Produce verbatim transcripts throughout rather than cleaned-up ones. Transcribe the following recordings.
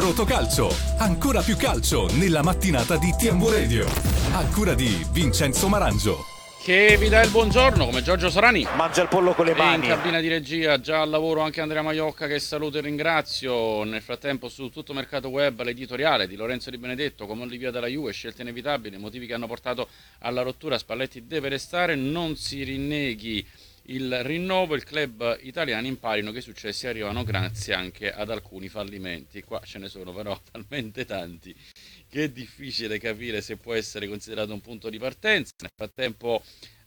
Rotocalcio, ancora più calcio nella mattinata di T M V Radio, a cura di Vincenzo Marangio, che vi dà il buongiorno come Giorgio Sorani. Mangia il pollo con le mani. In cabina di regia già al lavoro anche Andrea Maiocca, che saluto e ringrazio. Nel frattempo su Tutto Mercato Web l'editoriale di Lorenzo Di Benedetto, come Olivia dalla Juve, scelte inevitabili, motivi che hanno portato alla rottura, Spalletti deve restare, non si rinneghi il rinnovo, il club italiani imparino che i successi arrivano grazie anche ad alcuni fallimenti. Qua ce ne sono però talmente tanti che è difficile capire se può essere considerato un punto di partenza. Nel frattempo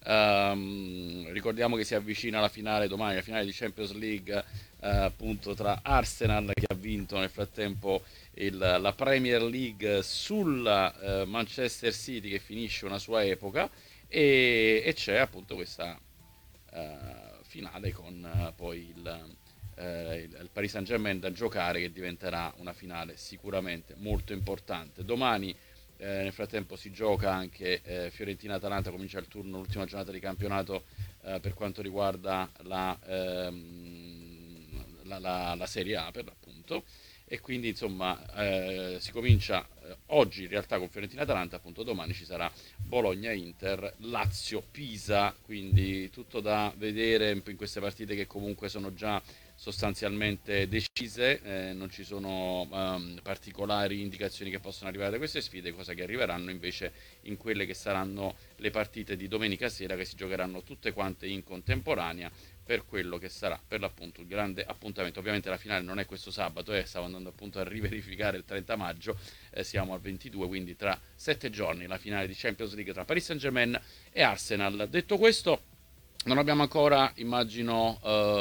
um, ricordiamo che si avvicina la finale domani, la finale di Champions League uh, appunto tra Arsenal, che ha vinto nel frattempo il, la Premier League, sulla uh, Manchester City, che finisce una sua epoca, e, e c'è appunto questa Uh, finale con uh, poi il, uh, il, il Paris Saint-Germain da giocare, che diventerà una finale sicuramente molto importante. Domani uh, nel frattempo si gioca anche uh, Fiorentina-Atalanta, comincia il turno, l'ultima giornata di campionato uh, per quanto riguarda la, um, la, la, la Serie A per l'appunto, e quindi insomma eh, si comincia eh, oggi in realtà con Fiorentina-Atalanta, appunto domani ci sarà Bologna-Inter, Lazio-Pisa, quindi tutto da vedere in queste partite che comunque sono già sostanzialmente decise, eh, non ci sono um, particolari indicazioni che possono arrivare da queste sfide, cosa che arriveranno invece in quelle che saranno le partite di domenica sera, che si giocheranno tutte quante in contemporanea, per quello che sarà per l'appunto il grande appuntamento. Ovviamente la finale non è questo sabato, eh, stavo andando appunto a riverificare il trenta maggio, eh, siamo al ventidue, quindi tra sette giorni la finale di Champions League tra Paris Saint-Germain e Arsenal. Detto questo, non abbiamo ancora, immagino,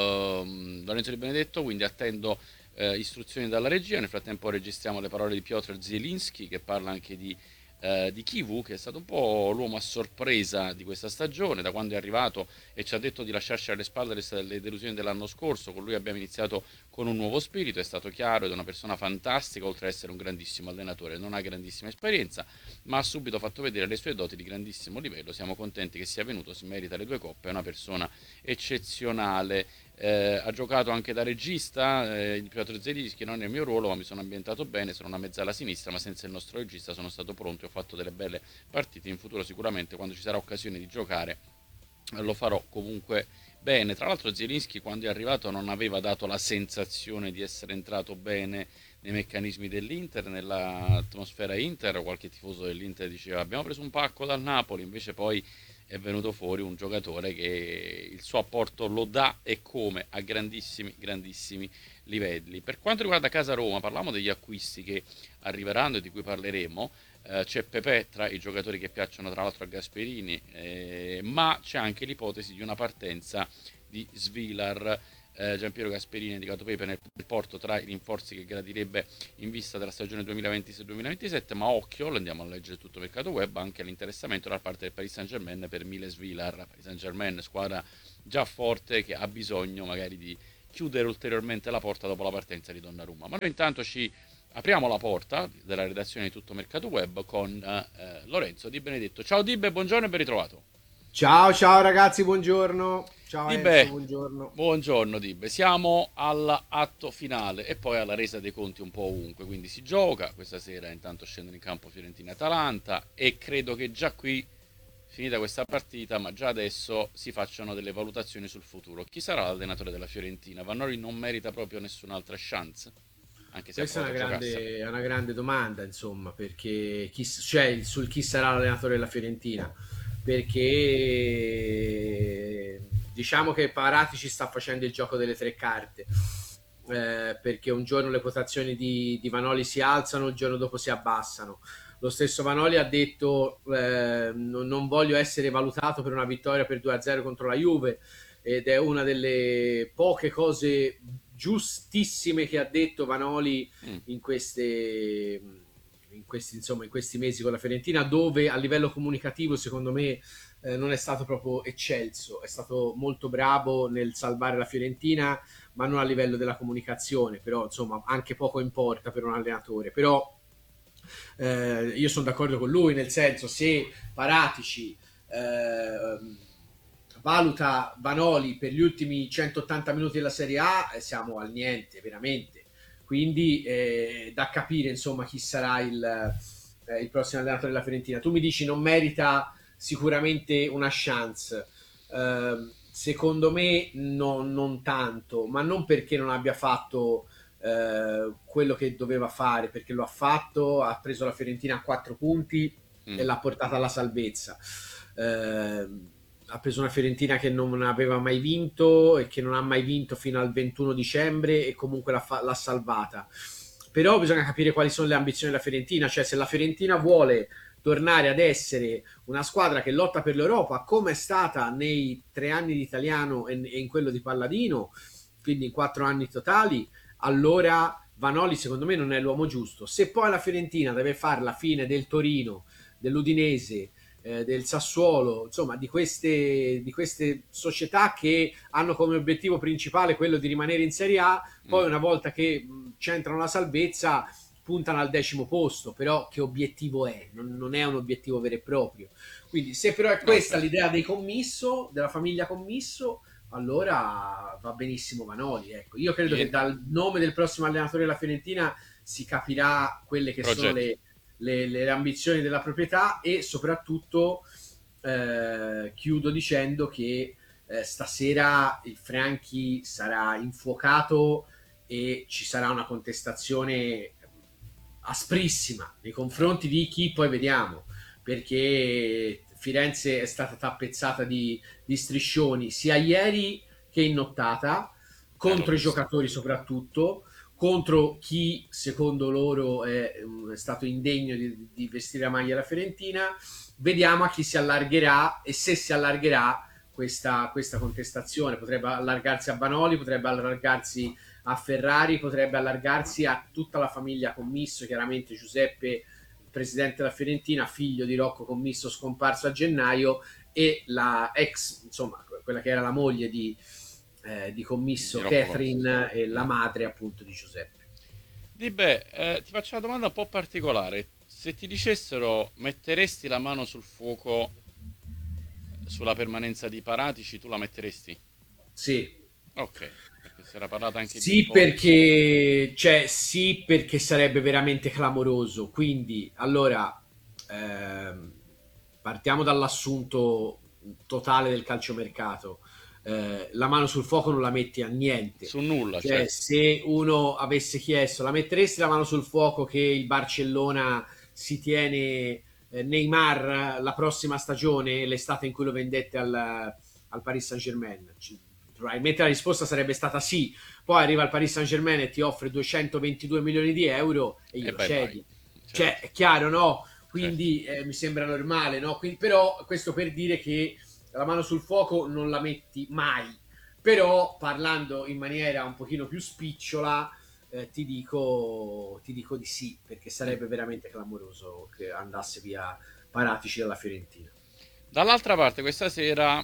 ehm, Lorenzo Di Benedetto, quindi attendo eh, istruzioni dalla regia. Nel frattempo registriamo le parole di Piotr Zielinski, che parla anche di Uh, di Chivu, che è stato un po' l'uomo a sorpresa di questa stagione, da quando è arrivato e ci ha detto di lasciarci alle spalle le, le delusioni dell'anno scorso. Con lui abbiamo iniziato con un nuovo spirito, è stato chiaro ed è una persona fantastica, oltre ad essere un grandissimo allenatore. Non ha grandissima esperienza, ma ha subito fatto vedere le sue doti di grandissimo livello. Siamo contenti che sia venuto, si merita le due coppe, è una persona eccezionale. Eh, ha giocato anche da regista, eh, il Piotr Zielinski, non nel mio ruolo, ma mi sono ambientato bene, sono una mezzala sinistra, ma senza il nostro regista sono stato pronto e ho fatto delle belle partite. In futuro sicuramente, quando ci sarà occasione di giocare, lo farò comunque bene. Tra l'altro Zielinski, quando è arrivato, non aveva dato la sensazione di essere entrato bene nei meccanismi dell'Inter, nell'atmosfera Inter. Qualche tifoso dell'Inter diceva abbiamo preso un pacco dal Napoli, invece poi è venuto fuori un giocatore che il suo apporto lo dà, e come, a grandissimi grandissimi livelli. Per quanto riguarda Casa Roma, parliamo degli acquisti che arriveranno e di cui parleremo. Eh, c'è Pepe tra i giocatori che piacciono tra l'altro a Gasperini, eh, ma c'è anche l'ipotesi di una partenza di Svilar. Eh, Giampiero Gasperini ha indicato Pepe nel porto tra i rinforzi che gradirebbe in vista della stagione duemilaventisei duemilaventisette, ma occhio, lo andiamo a leggere tutto Mercato Web, anche l'interessamento da parte del Paris Saint-Germain per Miles Svilar. Paris Saint-Germain, squadra già forte, che ha bisogno magari di chiudere ulteriormente la porta dopo la partenza di Donnarumma. Ma noi intanto ci apriamo la porta della redazione di Tutto Mercato Web con eh, Lorenzo Di Benedetto. Ciao Dibbe, buongiorno e ben ritrovato. Ciao ciao ragazzi, buongiorno. Ciao Dibbe, Enzo, buongiorno. Buongiorno Dibbe, siamo all'atto finale e poi alla resa dei conti un po' ovunque, quindi si gioca, questa sera intanto scendono in campo Fiorentina-Atalanta, e credo che già qui, finita questa partita, ma già adesso si facciano delle valutazioni sul futuro. Chi sarà l'allenatore della Fiorentina? Vanoli non merita proprio nessun'altra chance? Anche se Questa è una, grande, è una grande domanda, insomma, perché chi, cioè, sul chi sarà l'allenatore della Fiorentina, perché diciamo che Paratici sta facendo il gioco delle tre carte, eh, perché un giorno le quotazioni di, di Vanoli si alzano, il giorno dopo si abbassano. Lo stesso Vanoli ha detto eh, non, non voglio essere valutato per una vittoria per due a zero contro la Juve, ed è una delle poche cose giustissime che ha detto Vanoli in queste in questi insomma in questi mesi con la Fiorentina, dove a livello comunicativo secondo me eh, non è stato proprio eccelso. È stato molto bravo nel salvare la Fiorentina, ma non a livello della comunicazione. Però insomma anche poco importa per un allenatore. Però eh, io sono d'accordo con lui, nel senso, se Paratici eh, valuta Vanoli per gli ultimi centottanta minuti della Serie A, siamo al niente veramente. quindi eh, da capire insomma chi sarà il, eh, il prossimo allenatore della Fiorentina. Tu mi dici non merita sicuramente una chance. Uh, secondo me no, non tanto, ma non perché non abbia fatto uh, quello che doveva fare, perché lo ha fatto, ha preso la Fiorentina a quattro punti mm. e l'ha portata alla salvezza. Uh, ha preso una Fiorentina che non aveva mai vinto e che non ha mai vinto fino al ventuno dicembre e comunque l'ha, fa- l'ha salvata. Però bisogna capire quali sono le ambizioni della Fiorentina, cioè se la Fiorentina vuole tornare ad essere una squadra che lotta per l'Europa come è stata nei tre anni di Italiano e in quello di Palladino, quindi in quattro anni totali, allora Vanoli secondo me non è l'uomo giusto. Se poi la Fiorentina deve fare la fine del Torino, dell'Udinese, eh, del Sassuolo, insomma di queste, di queste società che hanno come obiettivo principale quello di rimanere in Serie A, poi una volta che mh, centrano la salvezza puntano al decimo posto, però che obiettivo è? Non, non è un obiettivo vero e proprio. Quindi se però è questa no, l'idea dei Commisso, della famiglia Commisso, allora va benissimo Vanoli. Ecco. Io credo e... che dal nome del prossimo allenatore della Fiorentina si capirà quelle che Progetti. sono le, le, le ambizioni della proprietà e soprattutto eh, chiudo dicendo che eh, stasera il Franchi sarà infuocato e ci sarà una contestazione asprissima nei confronti di chi poi vediamo, perché Firenze è stata tappezzata di, di striscioni sia ieri che in nottata contro i giocatori, soprattutto contro chi secondo loro è, è stato indegno di, di vestire la maglia della Fiorentina. Vediamo a chi si allargherà e se si allargherà questa, questa contestazione. Potrebbe allargarsi a Vanoli, potrebbe allargarsi a Ferrari, potrebbe allargarsi a tutta la famiglia Commisso, chiaramente Giuseppe, presidente della Fiorentina, figlio di Rocco Commisso scomparso a gennaio, e la ex, insomma, quella che era la moglie di, eh, di Commisso, di Catherine, e la madre appunto di Giuseppe. Di beh, eh, ti faccio una domanda un po' particolare. Se ti dicessero metteresti la mano sul fuoco sulla permanenza di Paratici, tu la metteresti? Sì. Ok. Si era parlato anche sì, di perché cioè, sì, perché sarebbe veramente clamoroso. Quindi, allora, ehm, partiamo dall'assunto totale del calciomercato. Eh, la mano sul fuoco non la metti a niente. Su nulla. Cioè, certo. Se uno avesse chiesto, la metteresti la mano sul fuoco che il Barcellona si tiene eh, Neymar la prossima stagione, l'estate in cui lo vendette al, al Paris Saint-Germain? Probabilmente la risposta sarebbe stata sì. Poi arriva il Paris Saint-Germain e ti offre duecentoventidue milioni di euro e glielo cedi. Certo. Cioè, è chiaro, no? Quindi certo. eh, mi sembra normale, no? Quindi, però questo per dire che la mano sul fuoco non la metti mai. Però parlando in maniera un pochino più spicciola eh, ti dico ti dico di sì, perché sarebbe veramente clamoroso che andasse via Paratici dalla Fiorentina. Dall'altra parte questa sera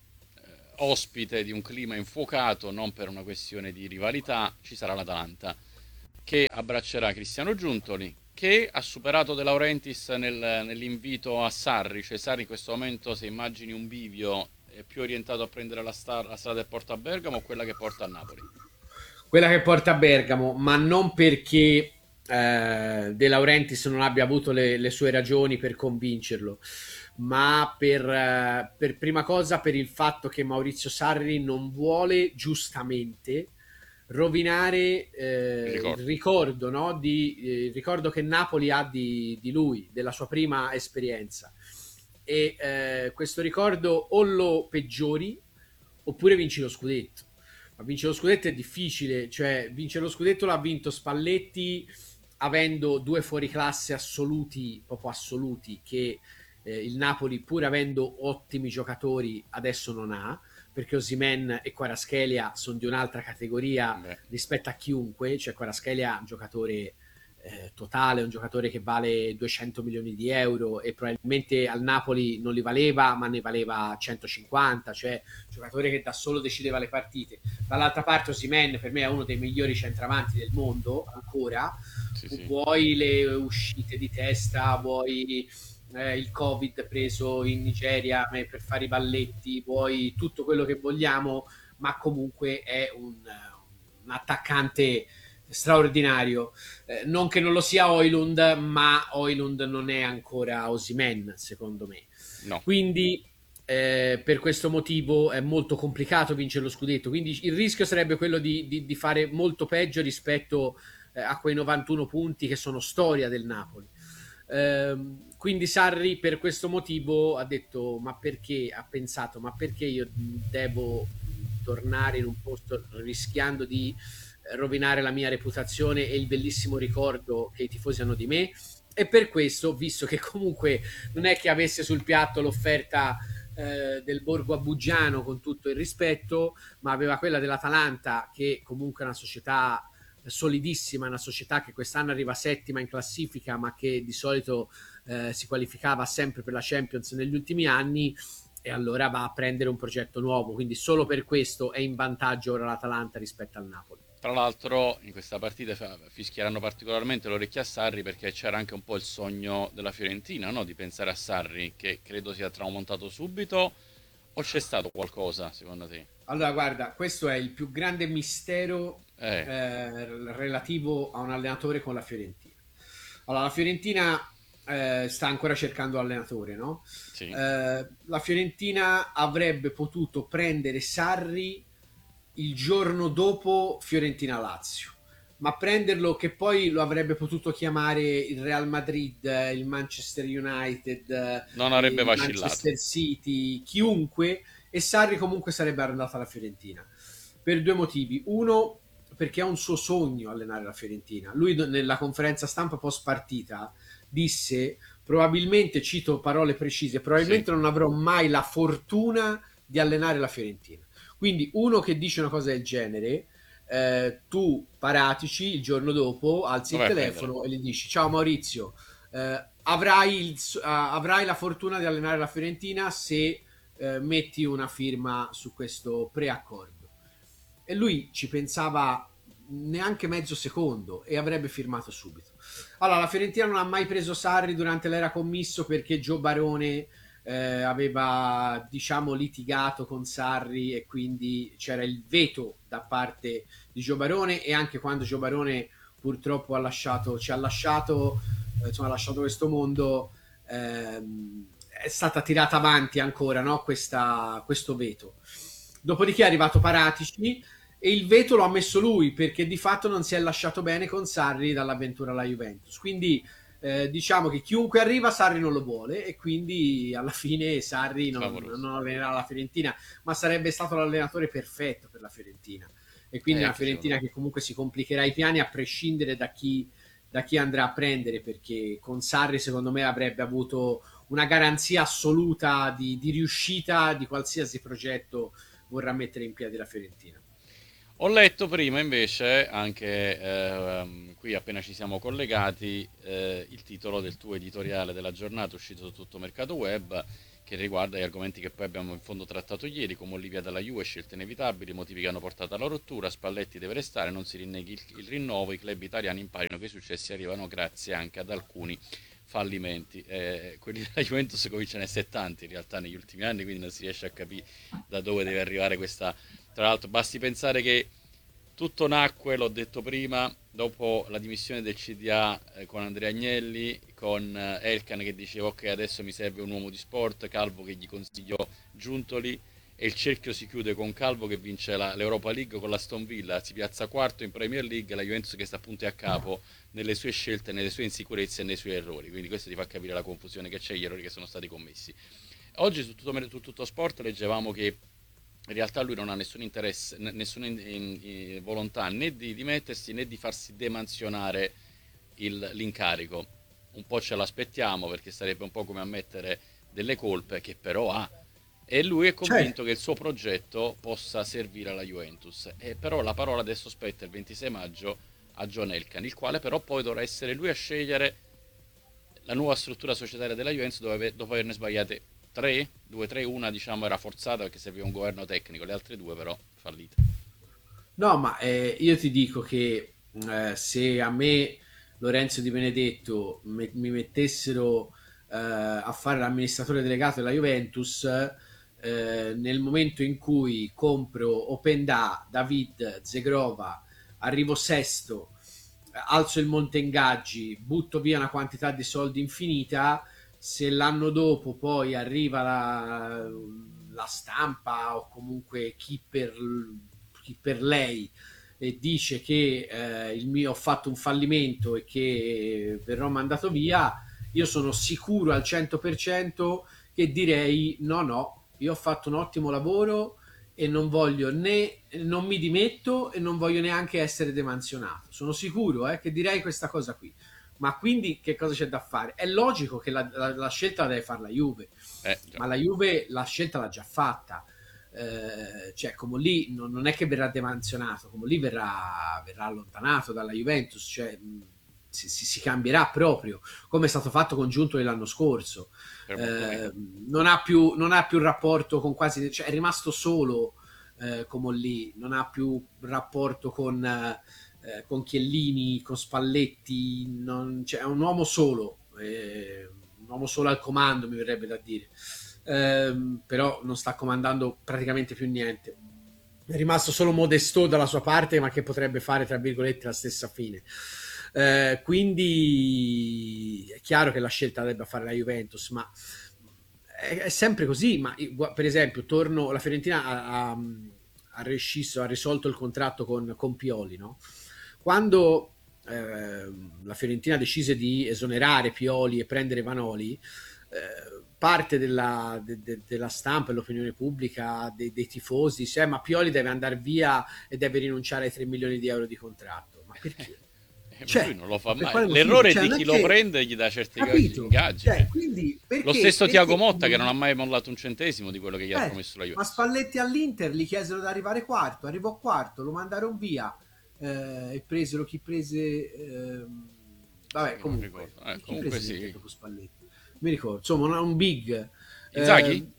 ospite di un clima infuocato, non per una questione di rivalità, ci sarà l'Atalanta che abbraccerà Cristiano Giuntoli, che ha superato De Laurentiis nel, nell'invito a Sarri. Cioè Sarri in questo momento, se immagini un bivio, è più orientato a prendere la, star, la strada che porta a Bergamo o quella che porta a Napoli? Quella che porta a Bergamo, ma non perché eh, De Laurentiis non abbia avuto le, le sue ragioni per convincerlo, ma per, eh, per prima cosa per il fatto che Maurizio Sarri non vuole giustamente rovinare eh, il ricordo, il ricordo, no? di, eh, il ricordo che Napoli ha di, di lui, della sua prima esperienza, e eh, questo ricordo o lo peggiori oppure vinci lo scudetto. Ma vincere lo scudetto è difficile, cioè vincere lo scudetto l'ha vinto Spalletti avendo due fuoriclasse assoluti, proprio assoluti, che eh, il Napoli, pur avendo ottimi giocatori, adesso non ha, perché Osimhen e Kvaratskhelia sono di un'altra categoria Beh. rispetto a chiunque. Cioè Kvaratskhelia è un giocatore eh, totale, un giocatore che vale duecento milioni di euro e probabilmente al Napoli non li valeva, ma ne valeva centocinquanta, cioè un giocatore che da solo decideva le partite. Dall'altra parte Osimhen per me è uno dei migliori centravanti del mondo ancora. Sì, sì. Vuoi le uscite di testa, vuoi eh, il Covid preso in Nigeria per fare i balletti, vuoi tutto quello che vogliamo, ma comunque è un, un attaccante straordinario. Eh, non che non lo sia Højlund, ma Højlund non è ancora Osimhen, secondo me. No. Quindi eh, per questo motivo è molto complicato vincere lo scudetto. Quindi il rischio sarebbe quello di, di, di fare molto peggio rispetto eh, a quei novantuno punti che sono storia del Napoli. Ehm, quindi Sarri per questo motivo ha detto ma perché, ha pensato ma perché io devo tornare in un posto rischiando di rovinare la mia reputazione e il bellissimo ricordo che i tifosi hanno di me. E per questo, visto che comunque non è che avesse sul piatto l'offerta eh, del Borgo Abugiano, con tutto il rispetto, ma aveva quella dell'Atalanta, che comunque è una società solidissima, una società che quest'anno arriva settima in classifica, ma che di solito eh, si qualificava sempre per la Champions negli ultimi anni, e allora va a prendere un progetto nuovo. Quindi solo per questo è in vantaggio ora l'Atalanta rispetto al Napoli. Tra l'altro in questa partita fischieranno particolarmente l'orecchia a Sarri, perché c'era anche un po' il sogno della Fiorentina, no? Di pensare a Sarri, che credo sia tramontato subito, o c'è stato qualcosa secondo te? Allora, guarda, questo è il più grande mistero Eh, eh, relativo a un allenatore con la Fiorentina. Allora, la Fiorentina eh, sta ancora cercando allenatore, no? sì, Eh, la Fiorentina avrebbe potuto prendere Sarri il giorno dopo Fiorentina-Lazio, ma prenderlo, che poi lo avrebbe potuto chiamare il Real Madrid, il Manchester United, non avrebbe il vacillato. Manchester City, chiunque, e Sarri comunque sarebbe andato alla Fiorentina per due motivi. Uno, perché è un suo sogno allenare la Fiorentina. Lui nella conferenza stampa post partita disse, probabilmente, cito parole precise, Sì, probabilmente non avrò mai la fortuna di allenare la Fiorentina. Quindi uno che dice una cosa del genere, eh, tu Paratici il giorno dopo alzi lo il vai a prendere. telefono e gli dici ciao Maurizio, eh, avrai, il, uh, avrai la fortuna di allenare la Fiorentina se eh, metti una firma su questo preaccordo. E lui ci pensava neanche mezzo secondo e avrebbe firmato subito. Allora, la Fiorentina non ha mai preso Sarri durante l'era commisso perché Gio Barone eh, aveva, diciamo, litigato con Sarri, e quindi c'era il veto da parte di Gio Barone, e anche quando Gio Barone purtroppo ha lasciato, ci ha lasciato, eh, insomma, ha lasciato questo mondo, ehm, è stata tirata avanti ancora, no? Questa, questo veto. Dopodiché è arrivato Paratici e il veto lo ha messo lui, perché di fatto non si è lasciato bene con Sarri dall'avventura alla Juventus. Quindi eh, diciamo che chiunque arriva Sarri non lo vuole, e quindi alla fine Sarri non, Clamoroso. non allenerà la Fiorentina, ma sarebbe stato l'allenatore perfetto per la Fiorentina. E quindi Eh, una anche secondo Fiorentina me. che comunque si complicherà i piani a prescindere da chi, da chi andrà a prendere, perché con Sarri secondo me avrebbe avuto una garanzia assoluta di, di riuscita di qualsiasi progetto vorrà mettere in piedi la Fiorentina. Ho letto prima invece, anche ehm, qui appena ci siamo collegati, eh, il titolo del tuo editoriale della giornata uscito su Tutto Mercato Web, che riguarda gli argomenti che poi abbiamo in fondo trattato ieri, come Olivia dalla Juve, scelte inevitabili, motivi che hanno portato alla rottura, Spalletti deve restare, non si rinneghi il, il rinnovo, i club italiani imparino che i successi arrivano grazie anche ad alcuni fallimenti. Eh, quelli della Juventus cominciano a essere tanti in realtà negli ultimi anni, quindi non si riesce a capire da dove deve arrivare questa. Tra l'altro basti pensare che tutto nacque, l'ho detto prima, dopo la dimissione del C D A eh, con Andrea Agnelli, con eh, Elkan che diceva ok adesso mi serve un uomo di sport, Calvo che gli consigliò Giuntoli, e il cerchio si chiude con Calvo che vince la, l'Europa League con l'Aston Villa, si piazza quarto in Premier League, la Juventus che sta appunto a capo nelle sue scelte, nelle sue insicurezze e nei suoi errori, quindi questo ti fa capire la confusione che c'è, gli errori che sono stati commessi. Oggi su tutto, su tutto sport leggevamo che in realtà lui non ha nessun interesse, nessuna in, in, in volontà né di dimettersi né di farsi demansionare il, l'incarico. Un po' ce l'aspettiamo perché sarebbe un po' come ammettere delle colpe che però ha. E lui è convinto Certo. che il suo progetto possa servire alla Juventus. E però la parola adesso spetta il ventisei maggio a John Elkann, il quale però poi dovrà essere lui a scegliere la nuova struttura societaria della Juventus dopo, dopo averne sbagliate tre, due, tre, una diciamo era forzata perché serviva un governo tecnico, le altre due però fallite. No, ma eh, io ti dico che eh, se a me Lorenzo Di Benedetto me- mi mettessero eh, a fare l'amministratore delegato della Juventus, eh, nel momento in cui compro Openda, David, Zegrova, arrivo sesto alzo il monte ingaggi, butto via una quantità di soldi infinita, se l'anno dopo poi arriva la, la stampa o comunque chi per, chi per lei e dice che eh, il mio ho fatto un fallimento e che verrò mandato via, io sono sicuro al cento per cento che direi no, no, io ho fatto un ottimo lavoro e non voglio né, non mi dimetto e non voglio neanche essere demansionato. Sono sicuro eh, che direi questa cosa qui. Ma quindi che cosa c'è da fare? È logico che la, la, la scelta la deve fare la Juve, Eh, ma la Juve la scelta l'ha già fatta. Eh, cioè, come lì non, non è che verrà demansionato, come lì verrà, verrà allontanato dalla Juventus, cioè mh, si, si, si cambierà proprio, come è stato fatto con Giuntoli l'anno scorso. Eh, non ha più non ha più rapporto con quasi, cioè è rimasto solo eh, come lì, non ha più rapporto con eh, con Chiellini, con Spalletti, non, cioè è un uomo solo, eh, un uomo solo al comando, mi verrebbe da dire. Eh, però non sta comandando praticamente più niente, è rimasto solo Modesto dalla sua parte, ma che potrebbe fare tra virgolette la stessa fine. Eh, quindi è chiaro che la scelta la debba fare la Juventus, ma è, è sempre così. Ma per esempio, torno, la Fiorentina ha, ha, ha, rescisso, ha risolto il contratto con, con Pioli, no? Quando eh, la Fiorentina decise di esonerare Pioli e prendere Vanoli, eh, parte della, de, de, della stampa e l'opinione pubblica, dei, dei tifosi, dice, eh, ma Pioli deve andare via e deve rinunciare ai tre milioni di euro di contratto. Ma perché? Cioè, lui non lo fa mai. L'errore cioè, di chi lo che... prende gli dà certi ingaggi. Cioè, quindi, perché, lo stesso perché, Tiago Motta perché... che non ha mai mollato un centesimo di quello che gli ha eh, promesso la Juve. Ma Spalletti all'Inter gli chiesero di arrivare quarto, arrivò quarto, lo mandarono via eh, e presero chi prese eh, vabbè sì, comunque, eh, chi comunque prese sì. dopo Spalletti? Mi ricordo, insomma un big. Inzaghi? Eh,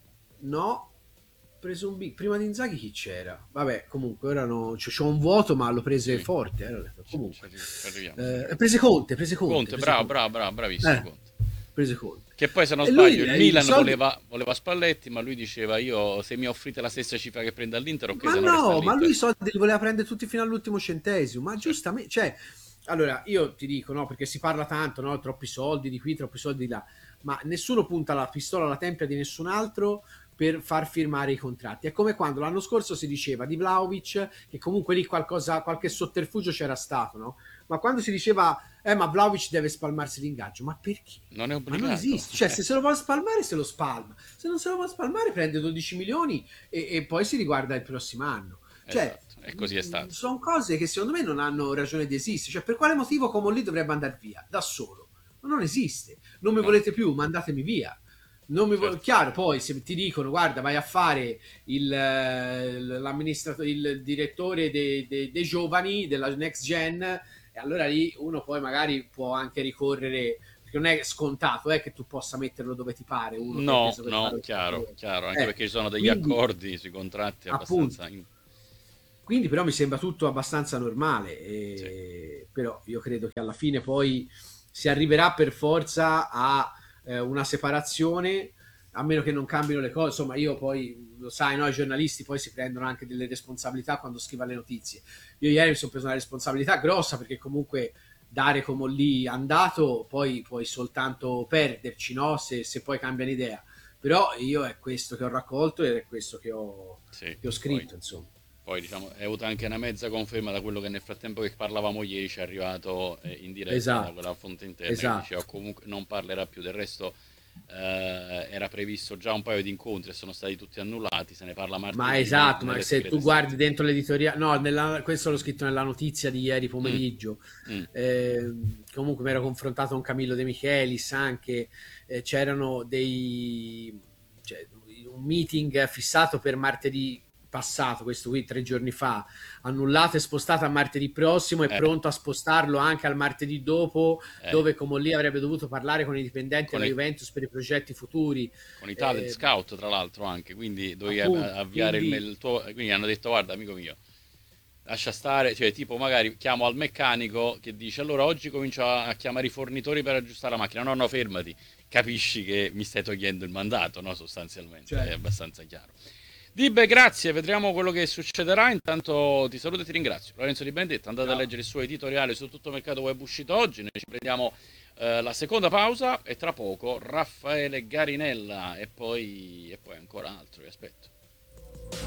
no, preso un big. Prima di Inzaghi chi c'era? Vabbè, comunque ora no, c'ho un vuoto, ma l'ho prese sì. forte. Eh, comunque, eh, prese Conte, prese Conte. Conte, prese bravo, Conte. bravo, bravo, bravissimo. Eh, Conte. Prese Conte. Che poi, se non E sbaglio, lui, il Milan soldi... voleva, voleva Spalletti, ma lui diceva: io se mi offrite la stessa cifra che prende all'Inter, ok, ma se no, ma lui i soldi li voleva prendere tutti fino all'ultimo centesimo. Ma sì. Giustamente, cioè, allora io ti dico, no, perché si parla tanto, no, troppi soldi di qui, troppi soldi di là, ma nessuno punta la pistola alla tempia di nessun altro per far firmare i contratti. È come quando l'anno scorso si diceva di Vlahovic, che comunque lì qualcosa, qualche sotterfugio c'era stato, no? Ma quando si diceva, eh, ma Vlahovic deve spalmarsi l'ingaggio, ma perché? Non è obbligato. Ma non esiste, cioè se se lo vuole spalmare se lo spalma, se non se lo vuole spalmare prende dodici milioni e, e poi si riguarda il prossimo anno. Cioè, esatto. E così è stato. Sono cose che secondo me non hanno ragione di esistere. Cioè, per quale motivo Comolli dovrebbe andare via da solo? Ma non esiste. Non mi no. volete più, mandatemi via. Non mi certo. vo- chiaro, poi se ti dicono guarda vai a fare il, l'amministratore, il direttore dei, dei, dei giovani della next gen, e allora lì uno poi magari può anche ricorrere, perché non è scontato eh, che tu possa metterlo dove ti pare. Uno no, no, chiaro, chiaro, anche eh, perché ci sono degli quindi, accordi sui contratti abbastanza... Appunto, quindi però mi sembra tutto abbastanza normale, e, sì. Però io credo che alla fine poi si arriverà per forza a eh, una separazione, a meno che non cambino le cose. Insomma, io poi, lo sai, no, i giornalisti poi si prendono anche delle responsabilità quando scrivono le notizie. Io ieri mi sono preso una responsabilità grossa, perché comunque dare come lì andato, poi puoi soltanto perderci, no? Se, se poi cambiano idea. Però io è questo che ho raccolto ed è questo che ho, sì, che ho scritto, poi, insomma. Poi diciamo, è avuta anche una mezza conferma da quello che nel frattempo che parlavamo ieri ci è arrivato eh, in diretta esatto. da quella fonte interna, esatto. che diceva comunque non parlerà più. Del resto eh, era previsto già un paio di incontri e sono stati tutti annullati, se ne parla martedì. Ma esatto, ma se tu guardi dentro l'editoriale, no, nella, questo l'ho scritto nella notizia di ieri pomeriggio, mm. Mm. Eh, comunque mi ero confrontato con Camillo De Michelis anche, eh, c'erano dei, cioè, un meeting fissato per martedì passato, questo qui tre giorni fa, annullato e spostato a martedì prossimo, è eh. pronto a spostarlo anche al martedì dopo, eh. dove Comolli avrebbe dovuto parlare con i dipendenti con della i... Juventus per i progetti futuri. Con i talent eh, scout, tra l'altro, anche, quindi dovevi appunto, avviare quindi... Il, il tuo... Quindi hanno detto, guarda amico mio, lascia stare, cioè tipo magari chiamo al meccanico che dice allora oggi comincio a chiamare i fornitori per aggiustare la macchina, no no fermati, capisci che mi stai togliendo il mandato, no, sostanzialmente, certo. È abbastanza chiaro. Dibe, grazie, vedremo quello che succederà. Intanto ti saluto e ti ringrazio. Lorenzo Di Benedetto, andate Ciao. a leggere il suo editoriale su Tutto Mercato Web uscito oggi. Noi ci prendiamo eh, la seconda pausa e tra poco Raffaele Garinella e poi, e poi ancora altro, vi aspetto.